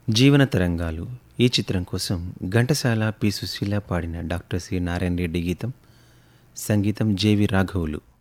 జీవన తరంగాలు ఈ చిత్రం కోసం ఘంటసాల పి సుశీల పాడిన డాక్టర్ సి నారాయణ రెడ్డి గీతం, సంగీతం జేవి రాఘవులు.